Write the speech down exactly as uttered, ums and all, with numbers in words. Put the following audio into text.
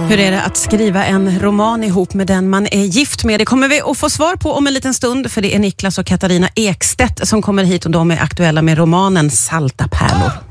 Hur är det att skriva en roman ihop med den man är gift med? Det kommer vi att få svar på om en liten stund, för det är Niklas och Katarina Ekstedt som kommer hit och de är aktuella med romanen Salta pärlor.